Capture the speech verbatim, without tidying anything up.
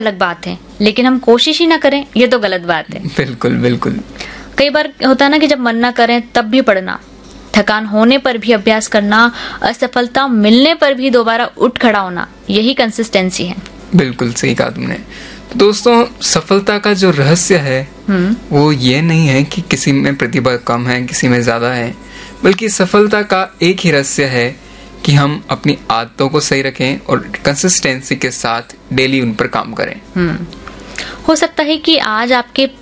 अलग बात है, लेकिन हम कोशिश ही ना करें ये तो गलत बात है। बिल्कुल बिल्कुल। कई बार होता है ना कि जब मन ना करें तब भी पढ़ना, थकान होने पर भी अभ्यास करना, असफलता मिलने पर भी दोबारा उठ खड़ा होना, यही कंसिस्टेंसी है। बिल्कुल सही कहा तुमने। तो दोस्तों, सफलता का जो रहस्य है वो ये नहीं है कि किसी में प्रतिभा कम है, किसी में ज्यादा है, बल्कि सफलता का एक ही रहस्य है कि हम अपनी आदतों को सही रखें और कंसिस्टेंसी के साथ डेली उन पर काम करें। हम्म हो सकता है कि आज आपके